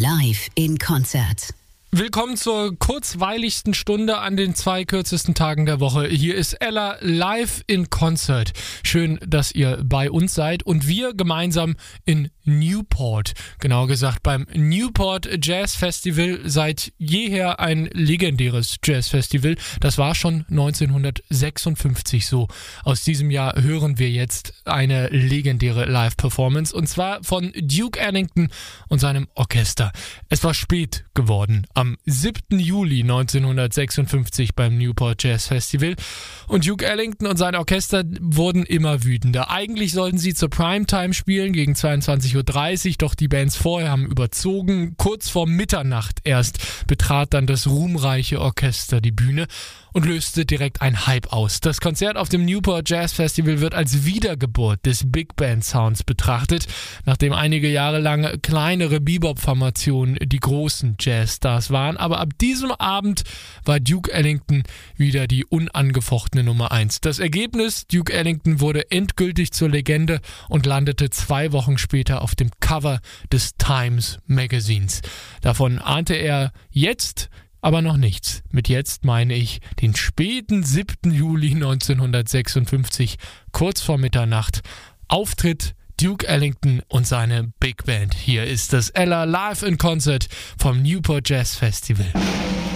live in Konzert. Willkommen zur kurzweiligsten Stunde an den 2 kürzesten Tagen der Woche. Hier ist Ella live in Konzert. Schön, dass ihr bei uns seid und wir gemeinsam in Newport. Genau gesagt beim Newport Jazz Festival. Seit jeher ein legendäres Jazzfestival. Das war schon 1956 so. Aus diesem Jahr hören wir jetzt eine legendäre Live-Performance und zwar von Duke Ellington und seinem Orchester. Es war spät geworden. Am 7. Juli 1956 beim Newport Jazz Festival. Und Duke Ellington und sein Orchester wurden immer wütender. Eigentlich sollten sie zur Primetime spielen, gegen 22:30 Uhr, doch die Bands vorher haben überzogen. Kurz vor Mitternacht erst betrat dann das ruhmreiche Orchester die Bühne und löste direkt ein Hype aus. Das Konzert auf dem Newport Jazz Festival wird als Wiedergeburt des Big Band Sounds betrachtet, nachdem einige Jahre lang kleinere Bebop-Formationen die großen Jazzstars waren. Aber ab diesem Abend war Duke Ellington wieder die unangefochtene Nummer 1. Das Ergebnis: Duke Ellington wurde endgültig zur Legende und landete 2 Wochen später auf dem Cover des Times Magazins. Davon ahnte er jetzt aber noch nichts. Mit jetzt meine ich den späten 7. Juli 1956, kurz vor Mitternacht. Auftritt Duke Ellington und seine Big Band. Hier ist das Ella live in Concert vom Newport Jazz Festival.